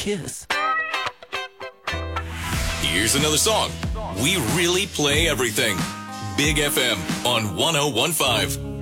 kiss. Here's another song. We really play everything. Big FM on 1015.